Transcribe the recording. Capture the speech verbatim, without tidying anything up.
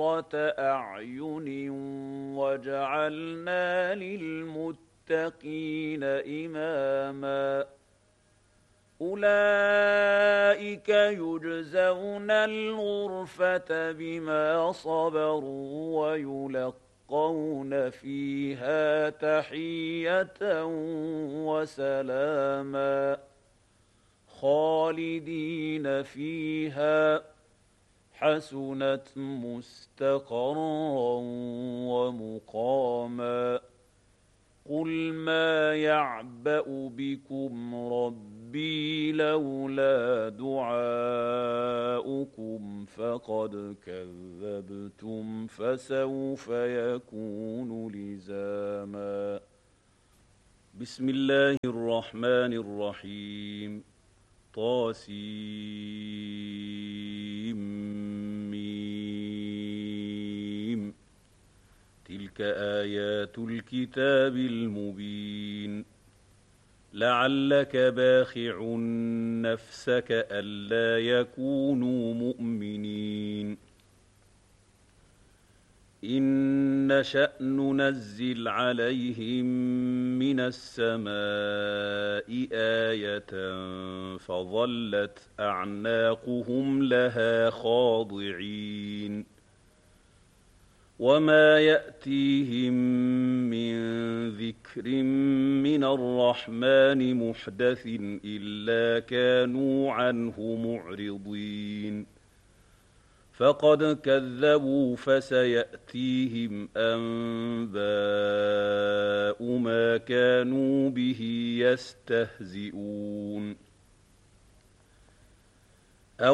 قرة أعين وجعلنا للمتقين إماما أولئك يجزون الغرفة بما صبروا ويلقون فيها تحية وسلاما خالدين فيها حسنت مستقرا ومقاما قل ما يعبأ بكم ربي لولا دعاؤكم فقد كذبتم فسوف يكون لزاما. بسم الله الرحمن الرحيم. طاسيم تلك آيات الكتاب المبين لعلك باخع نفسك ألا يكونوا مؤمنين إن نشأ ننزل عليهم من السماء آية فظلت أعناقهم لها خاضعين وما يأتيهم من ذكر من الرحمن محدث إلا كانوا عنه معرضين فقد كذبوا فسيأتيهم أنباء ما كانوا به يستهزئون